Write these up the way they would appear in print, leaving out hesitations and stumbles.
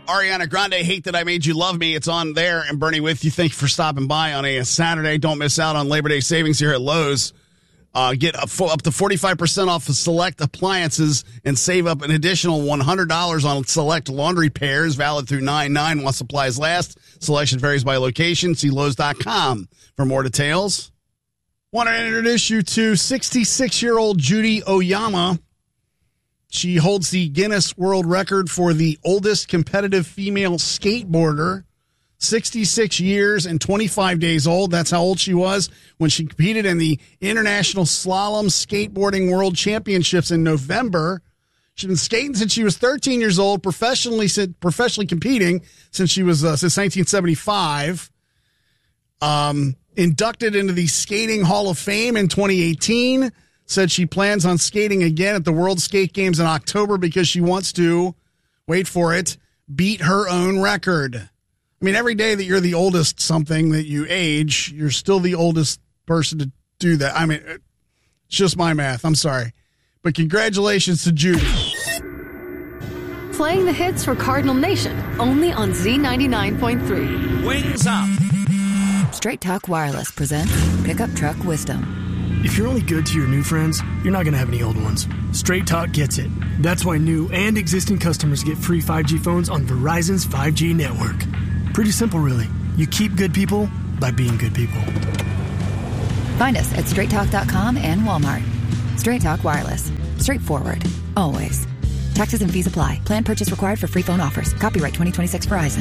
Ariana Grande, Hate That I Made You Love Me. It's on there. And Bernie with you. Thank you for stopping by on a Saturday. Don't miss out on Labor Day savings here at Lowe's. Get up to 45% off of select appliances and save up an additional $100 on select laundry pairs, valid through 9/9 while supplies last. Selection varies by location. See Lowe's.com for more details. Want to introduce you to 66-year-old Judy Oyama. She holds the Guinness World Record for the oldest competitive female skateboarder. 66 years and 25 days old. That's how old she was when she competed in the International Slalom Skateboarding World Championships in November. She's been skating since she was 13 years old, professionally competing since she was since 1975. Inducted into the Skating Hall of Fame in 2018. Said she plans on skating again at the World Skate Games in October because she wants to, wait for it, beat her own record. I mean, every day that you're the oldest something that you age, you're still the oldest person to do that. I mean, it's just my math. I'm sorry. But congratulations to Judy. Playing the hits for Cardinal Nation, only on Z99.3. Wings up. Straight Talk Wireless presents Pickup Truck Wisdom. If you're only good to your new friends, you're not going to have any old ones. Straight Talk gets it. That's why new and existing customers get free 5G phones on Verizon's 5G network. Pretty simple, really. You keep good people by being good people. Find us at straighttalk.com and Walmart. Straight Talk Wireless. Straightforward. Always. Taxes and fees apply. Plan purchase required for free phone offers. Copyright 2026 Verizon.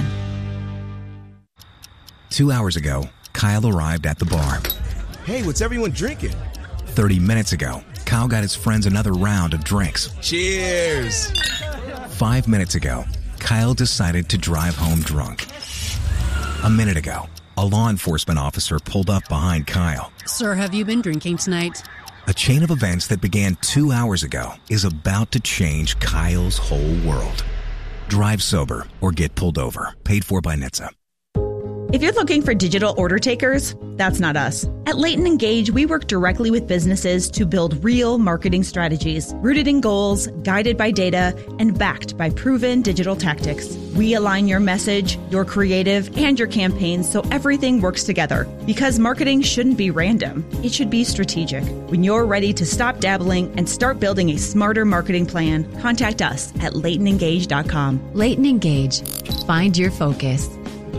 2 hours ago, Kyle arrived at the bar. Hey, what's everyone drinking? 30 minutes ago, Kyle got his friends another round of drinks. Cheers! 5 minutes ago, Kyle decided to drive home drunk. A minute ago, a law enforcement officer pulled up behind Kyle. Sir, have you been drinking tonight? A chain of events that began 2 hours ago is about to change Kyle's whole world. Drive sober or get pulled over. Paid for by NHTSA. If you're looking for digital order takers, that's not us. At Leighton Engage, we work directly with businesses to build real marketing strategies, rooted in goals, guided by data, and backed by proven digital tactics. We align your message, your creative, and your campaigns so everything works together. Because marketing shouldn't be random. It should be strategic. When you're ready to stop dabbling and start building a smarter marketing plan, contact us at LeightonEngage.com. Leighton Engage. Find your focus.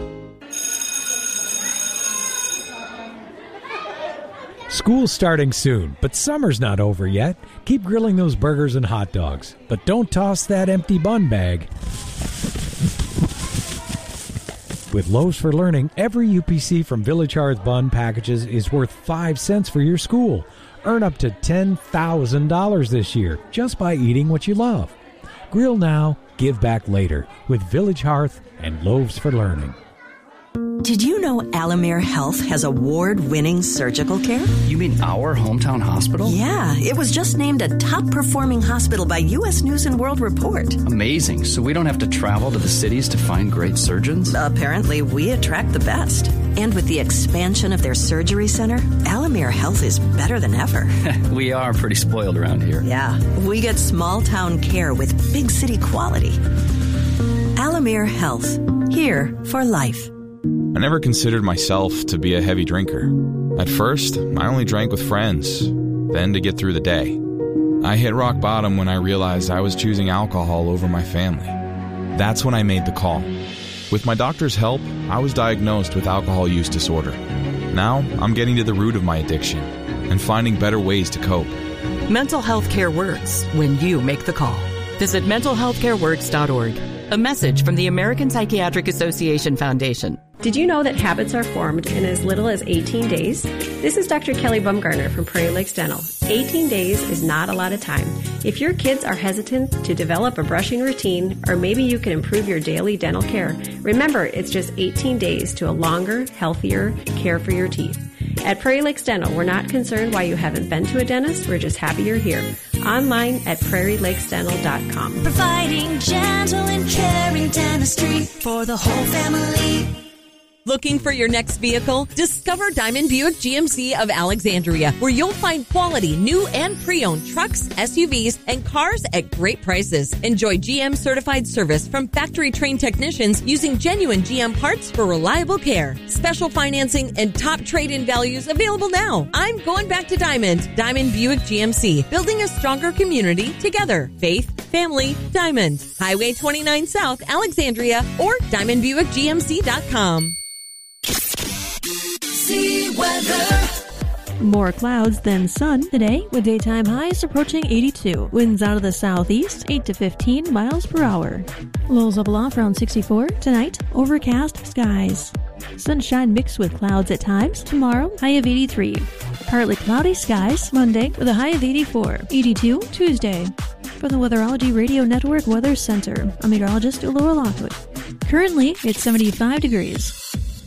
School's starting soon, but summer's not over yet. Keep grilling those burgers and hot dogs, but don't toss that empty bun bag. With Loaves for Learning, every UPC from Village Hearth bun packages is worth 5 cents for your school. Earn up to $10,000 this year just by eating what you love. Grill now, give back later with Village Hearth and Loaves for Learning. Did you know Alamere Health has award-winning surgical care? You mean our hometown hospital? Yeah, it was just named a top-performing hospital by U.S. News & World Report. Amazing. So we don't have to travel to the cities to find great surgeons? Apparently, we attract the best. And with the expansion of their surgery center, Alamere Health is better than ever. We are pretty spoiled around here. Yeah, we get small-town care with big city quality. Alamere Health. Here for life. I never considered myself to be a heavy drinker. At first, I only drank with friends, then to get through the day. I hit rock bottom when I realized I was choosing alcohol over my family. That's when I made the call. With my doctor's help, I was diagnosed with alcohol use disorder. Now, I'm getting to the root of my addiction and finding better ways to cope. Mental health care works when you make the call. Visit mentalhealthcareworks.org. A message from the American Psychiatric Association Foundation. Did you know that habits are formed in as little as 18 days? This is Dr. Kelly Bumgarner from Prairie Lakes Dental. 18 days is not a lot of time. If your kids are hesitant to develop a brushing routine, or maybe you can improve your daily dental care, remember it's just 18 days to a longer, healthier care for your teeth. At Prairie Lakes Dental, we're not concerned why you haven't been to a dentist. We're just happy you're here. Online at prairielakesdental.com. Providing gentle and caring dentistry for the whole family. Looking for your next vehicle? Discover Diamond Buick GMC of Alexandria, where you'll find quality new and pre-owned trucks, SUVs, and cars at great prices. Enjoy GM certified service from factory trained technicians using genuine GM parts for reliable care. Special financing and top trade-in values available now. I'm going back to Diamond Buick GMC, building a stronger community together. Faith, family, Diamond. Highway 29 South, Alexandria, or DiamondBuickGMC.com. See weather. More clouds than sun today, with daytime highs approaching 82. Winds out of the southeast, 8 to 15 miles per hour. Lows level off around 64. Tonight, overcast skies. Sunshine mixed with clouds at times. Tomorrow, high of 83. Partly cloudy skies Monday with a high of 84. 82 Tuesday. From the Weatherology Radio Network Weather Center, I'm meteorologist Laura Lockwood. Currently, it's 75 degrees.